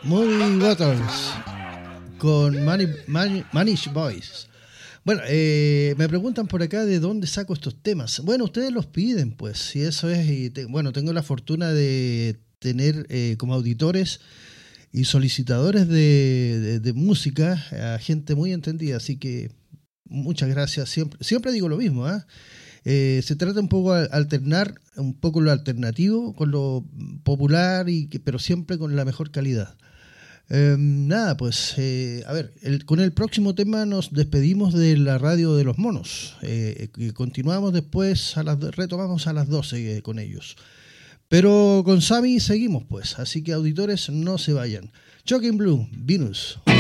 Muddy Waters con Manish Boys. Bueno, me preguntan por acá de dónde saco estos temas. Bueno, ustedes los piden, pues, y eso es. Bueno, tengo la fortuna de tener como auditores y solicitadores de música a gente muy entendida, así que muchas gracias. Siempre digo lo mismo, ¿eh? Se trata un poco de alternar un poco lo alternativo con lo popular, pero siempre con la mejor calidad. Nada, pues, a ver, con el próximo tema nos despedimos de la radio de los monos. Continuamos después, retomamos a las 12 con ellos. Pero con Sammy seguimos, pues, así que auditores, no se vayan. Shocking Blue, Venus.